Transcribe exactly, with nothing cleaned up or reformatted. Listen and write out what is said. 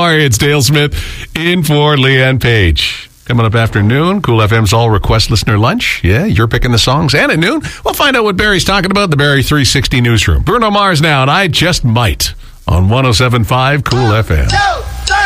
are you? It's Dale Smith in for Leanne Page. Coming up after noon, Cool F M's All Request Listener Lunch. Yeah, you're picking the songs. And at noon, we'll find out what Barry's talking about in the Barry three sixty Newsroom. Bruno Mars now, and I Just Might on one oh seven point five Cool F M.